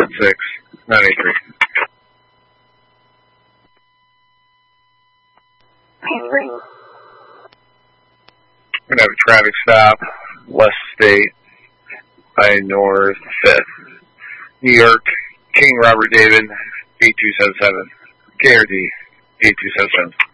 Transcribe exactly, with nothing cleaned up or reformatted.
one six, nine eight three. We're going to have a traffic stop, West State, by North fifth. New York, King Robert David, eight two seven seven. K R D, eight two seven seven.